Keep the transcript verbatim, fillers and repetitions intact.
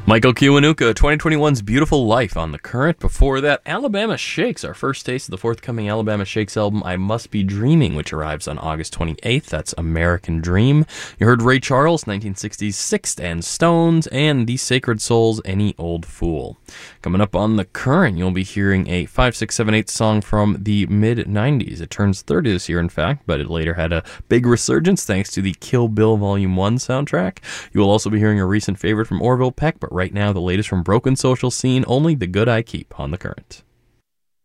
Michael Kiwanuka, twenty twenty-one's Beautiful Life on The Current. Before that, Alabama Shakes, our first taste of the forthcoming Alabama Shakes album, I Must Be Dreaming, which arrives on August twenty-eighth. That's American Dream. You heard Ray Charles, nineteen sixties Sixth and Stones, and The Sacred Souls, Any Old Fool. Coming up on The Current, you'll be hearing a five, six, seven, eight song from the mid nineties. It turns thirty this year, in fact, but it later had a big resurgence thanks to the Kill Bill Volume one soundtrack. You will also be hearing a recent favorite from Orville Peck, but right now, the latest from Broken Social Scene, Only the Good I Keep on The Current.